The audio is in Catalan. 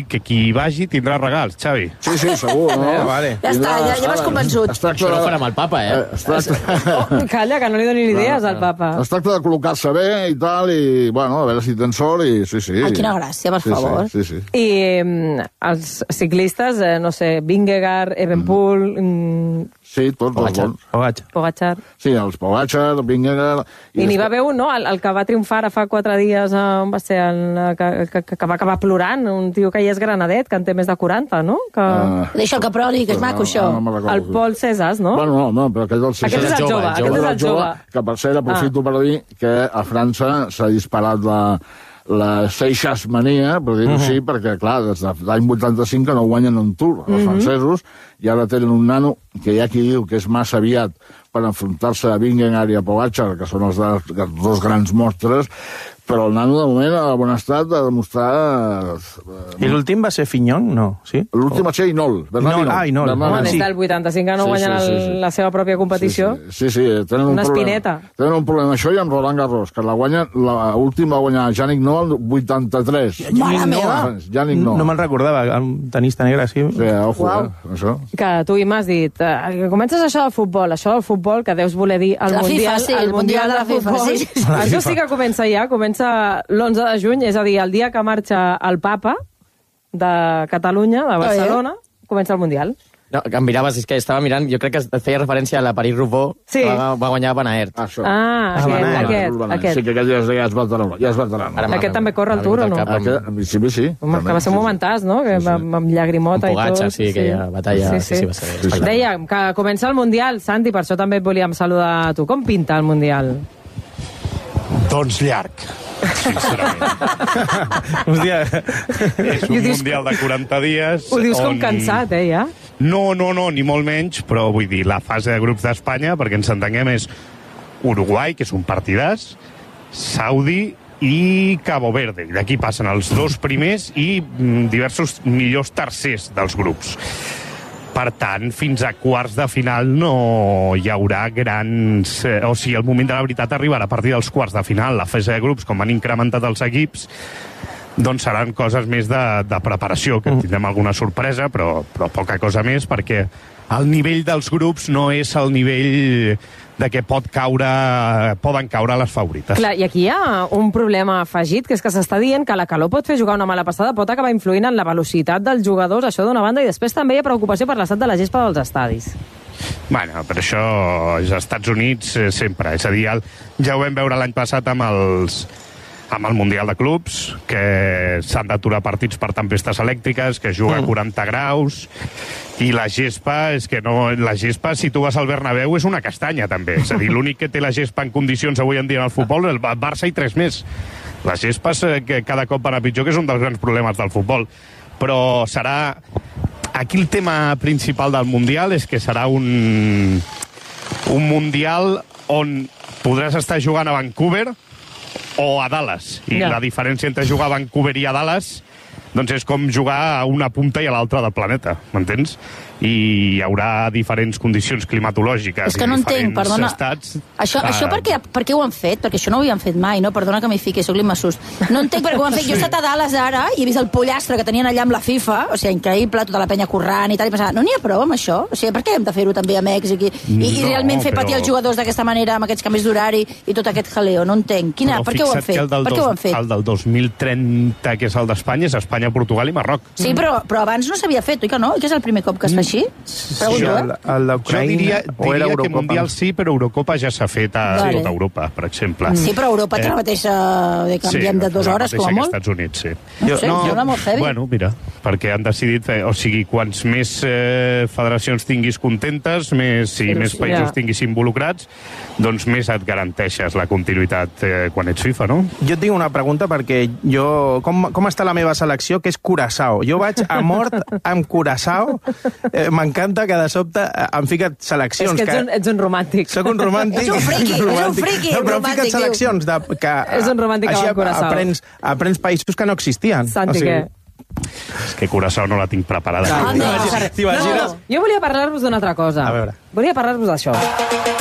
que qui vagi tindrà regals, Xavi. Sí, segur, no? Vale. Ja està, ja m'has convençut. Això no ho farà amb el papa, Calla, que no li doni idees al papa. Es tracta de col·locar-se bé i tal, i, bueno, a veure si tens sort, i sí. Ai, quina gràcia, per favor. Sí. I els ciclistes, no sé, Vingegaard, Evenepoel... Sí, tots els bons. Pogacar. Sí, els Pogacar, Vingegaard... I n'hi va haver un, no?, el que va triomfar fa 4 dies, on va ser que va acabar plorant, un tio que hi és granadet, que en té més de 40, no? Deixa el Caproli, que és maco, això. El Pol César, no? Bueno, no, però aquest és el jove. Aquest és el jove. Que, per cert, aprofito per dir que a França s'ha disparat la Seixas-mania, per dir-ho així, perquè, clar, des de l'any 85 que no guanyen un Tour, els francesos, i ara tenen un nano que hi ha qui diu que és massa aviat per enfrontar-se a Vingegaard i a Pogacar, que són els dos grans mostres, però el nano, de moment, a bon estat, ha demostrat... I l'últim va ser Fignon, no? Sí? L'últim va ser Hinault. Hinault. Home, des del 85 que no guanyen la seva pròpia competició. Sí, tenen un espineta. Tenen un problema, això, i amb Roland Garros, que l'últim va guanyar Yannick Noah el 83. Mare meva! Yannick Noah. No me'n recordava, el tenista negre, sí. Sí, ojo, això. Que tu hi m'has dit, que comences això del futbol, que deus voler dir el Mundial de la Futbol. Això sí que comença ja, comença l'11 de juny, és a dir, el dia que marxa el papa de Catalunya, de Barcelona, comença el Mundial. No, que em miraves, és que estava mirant, jo crec que feia referència a la París-Roubaix, que va guanyar Van Aert. Això. Aquest. Sí, que aquest ja és veterà. Aquest també corre el Tour, o no? Sí. Home, que va ser un momentàs, no? Amb llagrimota i tot. Pogacar, sí, aquella batalla. Sí, va ser espectacular. Dèiem que comença el Mundial, Santi, per això també et volíem saludar a tu. Com pinta el Mundial? Doncs llarg, sincerament. Hòstia. És un Mundial de 40 dies... Ho dius com cansat, ja? No, ni molt menys, però vull dir, la fase de grups d'Espanya, perquè ens entenguem, és Uruguai, que és un partidàs, Saudi i Cabo Verde. D'aquí passen els 2 primers i diversos millors tercers dels grups. Per tant, fins a quarts de final no hi haurà grans... O sigui, el moment de la veritat arribarà a partir dels quarts de final. La fase de grups, com han incrementat els equips, doncs seran coses més de preparació, que tindrem alguna sorpresa, però poca cosa més, perquè el nivell dels grups no és el nivell de què poden caure les favorites. Clar, i aquí hi ha un problema afegit, que és que s'està dient que la calor pot fer jugar una mala passada, pot acabar influint en la velocitat dels jugadors, això d'una banda, i després també hi ha preocupació per l'estat de la gespa dels estadis. Bueno, però això als Estats Units sempre. És a dir, ja ho vam veure l'any passat amb el Mundial de Clubs, que s'han d'aturar partits per tempestes elèctriques, que es juga a 40 graus, i la gespa, és que no... La gespa, si tu vas al Bernabéu, és una castanya, també. És a dir, l'únic que té la gespa en condicions avui en dia en el futbol és el Barça i 3 més. Les gespes que cada cop van a pitjor, que és un dels grans problemes del futbol. Però serà... Aquí el tema principal del Mundial és que serà un Mundial on podràs estar jugant a Vancouver o a Dallas. I la diferència entre jugar a Vancouver i a Dallas doncs és com jugar a una punta i a l'altra del planeta, m'entens? I hi haurà diferents condicions climatològiques. És que no entenc, perdona. Això per què ho han fet? Perquè això no ho havien fet mai, no? Perdona que m'hi fiqui, soc l'immassús. No entenc per què ho han fet. Jo he estat a Dallas ara i he vist el pollastre que tenien allà amb la FIFA, o sigui, increïble, tota la penya corrent i tal, i pensava, no n'hi ha prou amb això? O sigui, per què hem de fer-ho també a Mèxic i realment fer patir els jugadors d'aquesta manera, amb aquests canvis d'horari i tot aquest jaleo? No entenc. Per què ho han fet? Per què ho han fet? El del 2030, que és el d'Espanya, és Espanya, Portugal i Marroc. Sí, però abans no s'havia fet, oi que no? Que és el primer cop que es fa així? Jo diria que Mundial sí, però Eurocopa ja s'ha fet a tota Europa, per exemple. Sí, però Europa té la mateixa... canviem de 2 hores, com a molt. Sí, Estats Units, sí. No sé, sembla molt heavy. Bueno, mira, perquè han decidit fer... O sigui, quants més federacions tinguis contentes, més països tinguis involucrats, doncs més et garanteixes la continuïtat quan ets FIFA, no? Jo et tinc una pregunta, perquè jo... Com està la meva selecció, que és Curaçao? Jo vaig a mort amb Curaçao. M'encanta que de sobte em ficat seleccions... És que ets un romàntic. Soc un romàntic. És un friqui. No, però em ficat seleccions que... És un romàntic amb Curaçao. Aprens països que no existien. Santi, què? És que Curaçao no la tinc preparada. No, jo volia parlar-vos d'una altra cosa. A veure. Volia parlar-vos d'això.